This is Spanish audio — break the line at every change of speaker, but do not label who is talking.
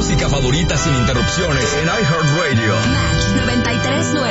música favorita sin interrupciones en iHeartRadio.
Match 93.9.